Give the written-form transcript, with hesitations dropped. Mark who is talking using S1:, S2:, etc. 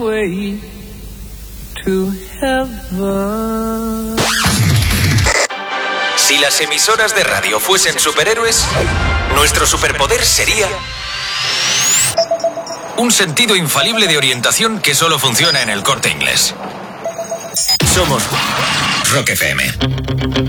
S1: Way to heaven.
S2: Si las emisoras de radio fuesen superhéroes, nuestro superpoder sería un sentido infalible de orientación que solo funciona en El Corte Inglés. Somos Rock FM.